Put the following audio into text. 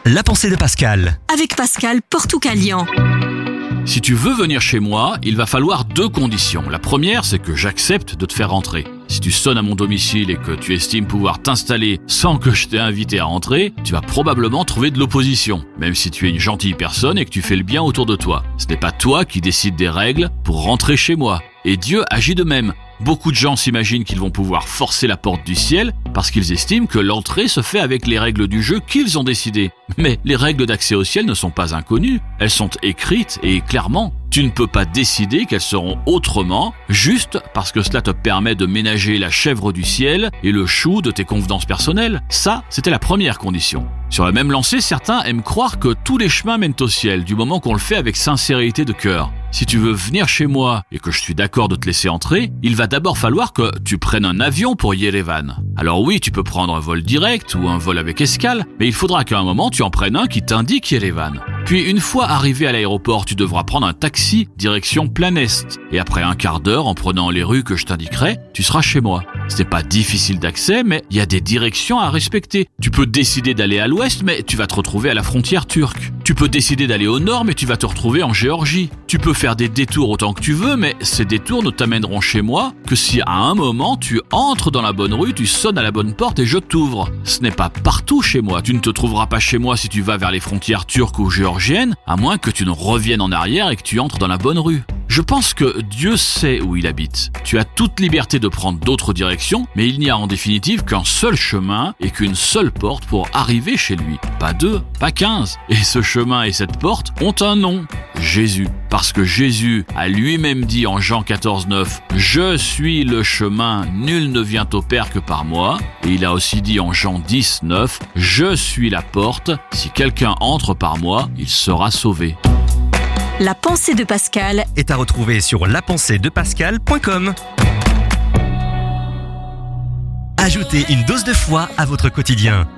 La pensée de Pascal. Avec Pascal Portucalian. Si tu veux venir chez moi, il va falloir 2 conditions. La première, c'est que j'accepte de te faire rentrer. Si tu sonnes à mon domicile et que tu estimes pouvoir t'installer sans que je t'ai invité à rentrer, tu vas probablement trouver de l'opposition, même si tu es une gentille personne et que tu fais le bien autour de toi. Ce n'est pas toi qui décides des règles pour rentrer chez moi. Et Dieu agit de même. Beaucoup de gens s'imaginent qu'ils vont pouvoir forcer la porte du ciel parce qu'ils estiment que l'entrée se fait avec les règles du jeu qu'ils ont décidées. Mais les règles d'accès au ciel ne sont pas inconnues, elles sont écrites et clairement. Tu ne peux pas décider qu'elles seront autrement, juste parce que cela te permet de ménager la chèvre du ciel et le chou de tes convenances personnelles. Ça, c'était la première condition. Sur la même lancée, certains aiment croire que tous les chemins mènent au ciel, du moment qu'on le fait avec sincérité de cœur. Si tu veux venir chez moi et que je suis d'accord de te laisser entrer, il va d'abord falloir que tu prennes un avion pour Yerevan. Alors oui, tu peux prendre un vol direct ou un vol avec escale, mais il faudra qu'à un moment tu en prennes un qui t'indique Yerevan. Puis une fois arrivé à l'aéroport, tu devras prendre un taxi direction plein Est. Et après un quart d'heure, en prenant les rues que je t'indiquerai, tu seras chez moi. Ce n'est pas difficile d'accès, mais il y a des directions à respecter. Tu peux décider d'aller à l'ouest, mais tu vas te retrouver à la frontière turque. Tu peux décider d'aller au nord, mais tu vas te retrouver en Géorgie. Tu peux faire des détours autant que tu veux, mais ces détours ne t'amèneront chez moi que si à un moment tu entres dans la bonne rue, tu sonnes à la bonne porte et je t'ouvre. Ce n'est pas partout chez moi. Tu ne te trouveras pas chez moi si tu vas vers les frontières turques ou géorgiennes, à moins que tu ne reviennes en arrière et que tu entres dans la bonne rue. Je pense que Dieu sait où il habite. Tu as toute liberté de prendre d'autres directions, mais il n'y a en définitive qu'un seul chemin et qu'une seule porte pour arriver chez lui. Pas 2, pas 15. Et ce chemin et cette porte ont un nom, Jésus. Parce que Jésus a lui-même dit en Jean 14,9 « Je suis le chemin, nul ne vient au Père que par moi ». Et il a aussi dit en Jean 10,9 « Je suis la porte, si quelqu'un entre par moi, il sera sauvé ». La pensée de Pascal Est à retrouver sur lapenseedepascal.com. Ajoutez une dose de foi à votre quotidien.